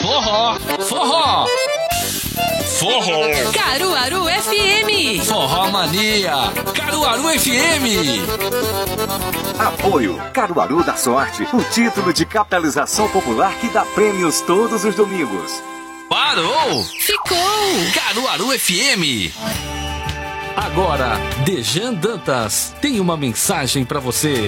Forró, forró, forró. Caruaru FM. Forró Mania, Caruaru FM. Apoio Caruaru da Sorte, o título de capitalização popular que dá prêmios todos os domingos. Parou! Ficou! Caruaru FM. Agora, Dejan Dantas tem uma mensagem para você.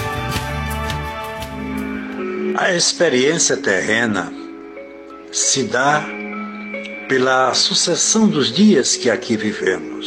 A experiência terrena se dá pela sucessão dos dias que aqui vivemos.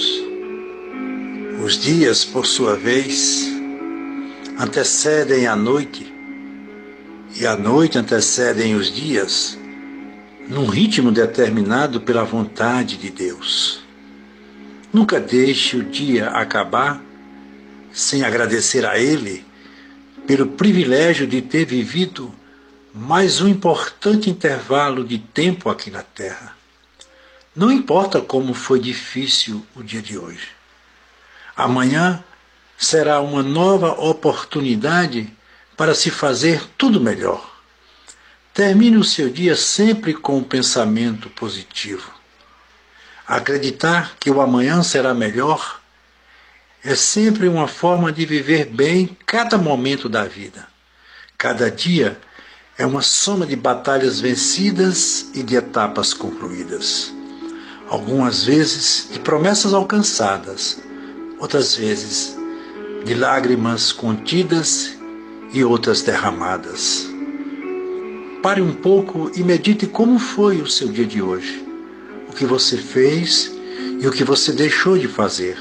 Os dias, por sua vez, antecedem a noite, e a noite antecedem os dias, num ritmo determinado pela vontade de Deus. Nunca deixe o dia acabar sem agradecer a Ele pelo privilégio de ter vivido mais um importante intervalo de tempo aqui na Terra. Não importa como foi difícil o dia de hoje. Amanhã será uma nova oportunidade para se fazer tudo melhor. Termine o seu dia sempre com um pensamento positivo. Acreditar que o amanhã será melhor é sempre uma forma de viver bem cada momento da vida. Cada dia é uma soma de batalhas vencidas e de etapas concluídas. Algumas vezes de promessas alcançadas, outras vezes de lágrimas contidas e outras derramadas. Pare um pouco e medite como foi o seu dia de hoje, o que você fez e o que você deixou de fazer.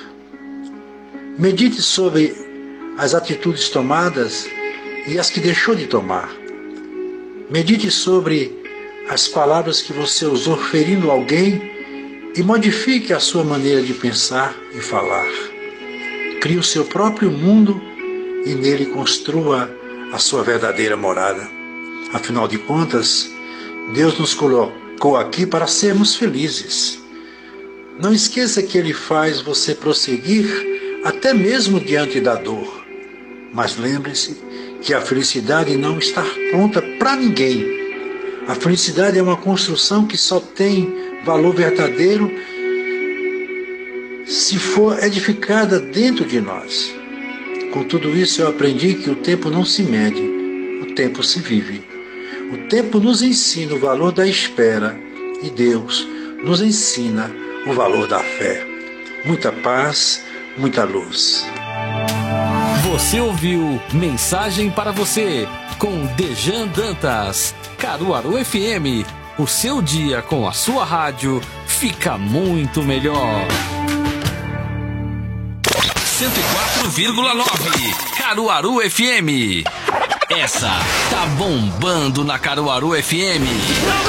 Medite sobre as atitudes tomadas e as que deixou de tomar. Medite sobre as palavras que você usou ferindo alguém e modifique a sua maneira de pensar e falar. Crie o seu próprio mundo e nele construa a sua verdadeira morada. Afinal de contas, Deus nos colocou aqui para sermos felizes. Não esqueça que Ele faz você prosseguir até mesmo diante da dor. Mas lembre-se que a felicidade não está pronta para ninguém. A felicidade é uma construção que só tem valor verdadeiro se for edificada dentro de nós. Com tudo isso eu aprendi que o tempo não se mede, o tempo se vive. O tempo nos ensina o valor da espera e Deus nos ensina o valor da fé. Muita paz, muita luz. Você ouviu Mensagem para Você, com Dejan Dantas. Caruaru FM, o seu dia com a sua rádio fica muito melhor. 104,9 Caruaru FM. Essa tá bombando na Caruaru FM.